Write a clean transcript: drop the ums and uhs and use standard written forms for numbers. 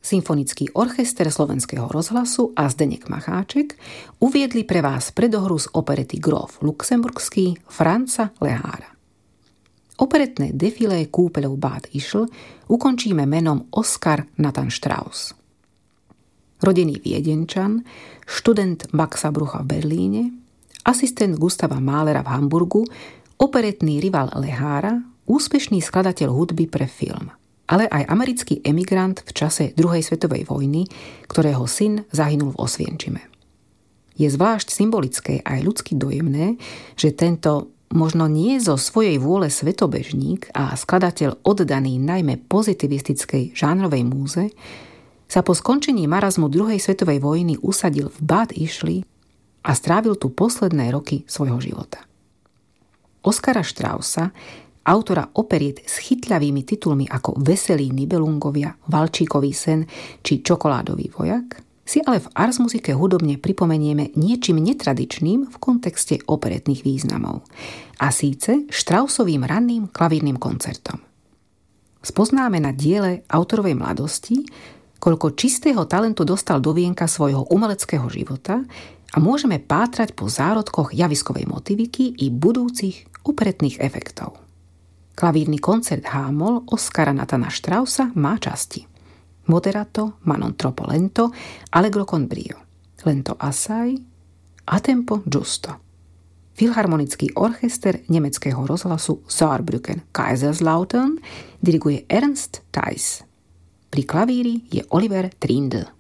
Symfonický orchester Slovenského rozhlasu a Zdeněk Macháček uviedli pre vás predohru z operety Gróf Luxemburský Franza Lehára. Operetné defilé kúpeľov Bad Ischl ukončíme menom Oskar Nathan Strauss. Rodený Viedenčan, študent Maxa Brucha v Berlíne, asistent Gustava Mahlera v Hamburgu, operetný rival Lehára, úspešný skladateľ hudby pre film, ale aj americký emigrant v čase druhej svetovej vojny, ktorého syn zahynul v Osvienčime. Je zvlášť symbolické aj ľudsky dojemné, že tento možno nie zo svojej vôle svetobežník a skladateľ oddaný najmä pozitivistickej žánrovej múze sa po skončení marazmu druhej svetovej vojny usadil v Bad Ischli a strávil tu posledné roky svojho života. Oskara Straussa, autora operiet s chytľavými titulmi ako Veselí Nibelungovia, Valčíkový sen či Čokoládový vojak, si ale v Ars Musicae hudobne pripomenieme niečím netradičným v kontexte operetných významov. A síce Straussovým ranným klavírnym koncertom. Spoznáme na diele autorovej mladosti, koľko čistého talentu dostal do vienka svojho umeleckého života a môžeme pátrať po zárodkoch javiskovej motiviky i budúcich operetných efektov. Klavírny koncert H-moll Oskara Nathana Straussa má časti: moderato, ma non troppo lento, allegro con brio, lento assai, a tempo giusto. Filharmonický orchester nemeckého rozhlasu Saarbrücken Kaiserslautern diriguje Ernst Theiss. Pri klavíri je Oliver Trindl.